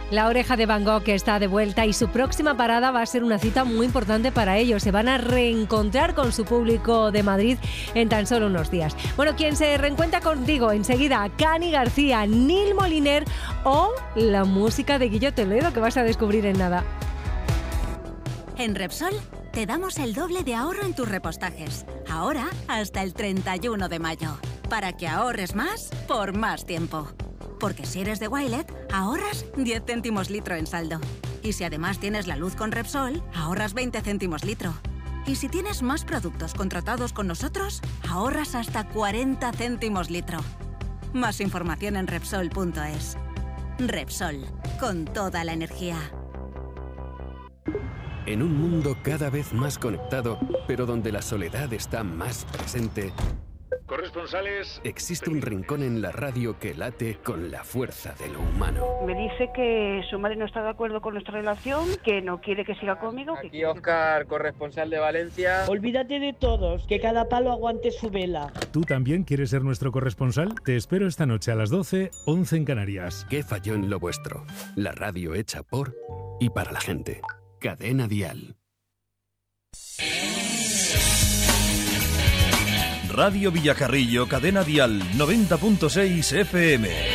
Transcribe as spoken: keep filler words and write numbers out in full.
La Oreja de Van Gogh que está de vuelta y su próxima parada va a ser una cita muy importante para ellos. Se van a reencontrar con su público de Madrid en tan solo unos días. Bueno, quien se reencuentra contigo enseguida, Cani García, Nil Moliner o la música de Guillo Toledo que vas a descubrir en nada. En Repsol te damos el doble de ahorro en tus repostajes. Ahora hasta el treinta y uno de mayo. Para que ahorres más por más tiempo. Porque si eres de Wilet, ahorras diez céntimos litro en saldo. Y si además tienes la luz con Repsol, ahorras veinte céntimos litro. Y si tienes más productos contratados con nosotros, ahorras hasta cuarenta céntimos litro. Más información en Repsol punto es. Repsol, con toda la energía. En un mundo cada vez más conectado, pero donde la soledad está más presente, corresponsales, existe un rincón en la radio que late con la fuerza de lo humano. Me dice que su madre no está de acuerdo con nuestra relación, que no quiere que siga conmigo. Aquí Óscar, corresponsal de Valencia. Olvídate de todos, que cada palo aguante su vela. ¿Tú también quieres ser nuestro corresponsal? Te espero esta noche a las doce, once en Canarias. ¿Qué falló en lo vuestro? La radio hecha por y para la gente. Cadena Dial. Radio Villacarrillo, Cadena Dial noventa punto seis F M.